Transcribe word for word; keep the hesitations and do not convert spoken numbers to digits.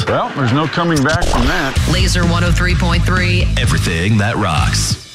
Well, there's no coming back from that. Laser one oh three point three. Everything that rocks.